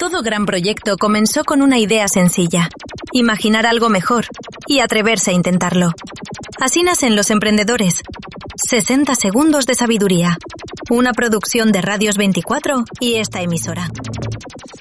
Todo gran proyecto comenzó con una idea sencilla: imaginar algo mejor y atreverse a intentarlo. Así nacen los emprendedores. 60 segundos de sabiduría. Una producción de Radios 24 y esta emisora.